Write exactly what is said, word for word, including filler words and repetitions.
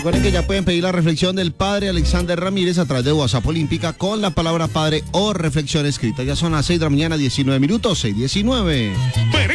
Recuerden que ya pueden pedir la reflexión del padre Alexander Ramírez a través de WhatsApp Olímpica con la palabra padre o reflexión escrita. Ya son las seis de la mañana, diecinueve minutos, seis diecinueve.